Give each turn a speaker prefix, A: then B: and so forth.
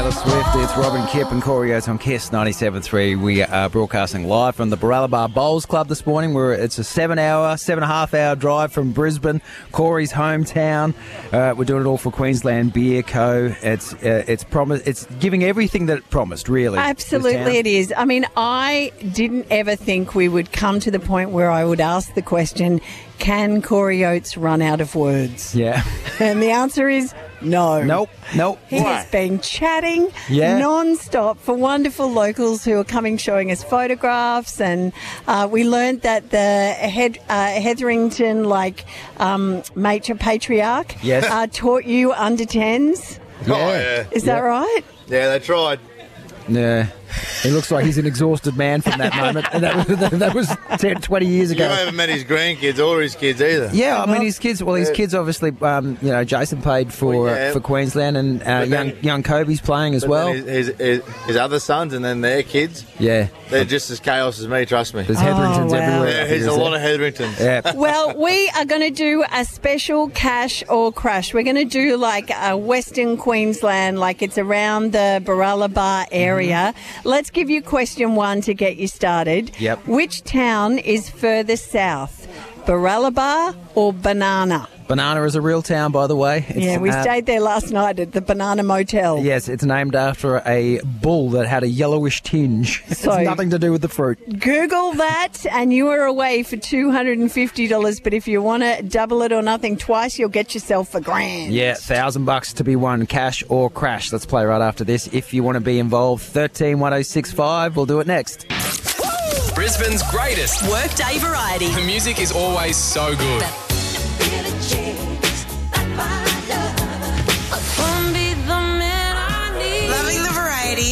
A: Taylor Swift. It's Robin Kipp and Corey Oates on KISS 97.3. We are broadcasting live from the Baralaba Bowls Club this morning. It's a 7.5 hour drive from Brisbane, Corey's hometown. We're doing it all for Queensland Beer Co. It's giving everything that it promised, really.
B: Absolutely, it is. I mean, I didn't ever think we would come to the point where I would ask the question, can Corey Oates run out of words?
A: Yeah.
B: And the answer is no.
A: Nope.
B: He has been chatting non-stop for wonderful locals who are coming showing us photographs, and we learned that the Hetherington, major patriarch taught you under 10s.
C: Yeah. Oh, yeah.
B: Is that right?
C: Yeah, they tried.
A: Yeah. He looks like he's an exhausted man from that moment. And that was 10, 20 years ago.
C: You haven't met his grandkids or his kids either.
A: Yeah, I mean, his kids obviously, Jason played for Queensland, and young Kobe's playing as well.
C: His other sons and then their kids.
A: Yeah.
C: They're just as chaos as me, trust me.
A: There's Hetheringtons everywhere.
C: Yeah, there's a lot of Hetheringtons.
A: Yeah.
B: Well, we are going to do a special cash or crash. We're going to do like a Western Queensland, like it's around the Baralaba area. Mm-hmm. Let's give you question 1 to get you started.
A: Yep.
B: Which town is furthest south, Baralaba or Banana?
A: Banana is a real town, by the way.
B: We stayed there last night at the Banana Motel.
A: Yes, it's named after a bull that had a yellowish tinge.
B: So,
A: it's nothing to do with the fruit.
B: Google that and you are away for $250. But if you want to double it or nothing twice, you'll get yourself $1,000.
A: Yeah, $1,000 to be won, cash or crash. Let's play right after this. If you want to be involved, 131065. We'll do it next.
D: Brisbane's greatest
E: workday variety.
D: The music is always so good.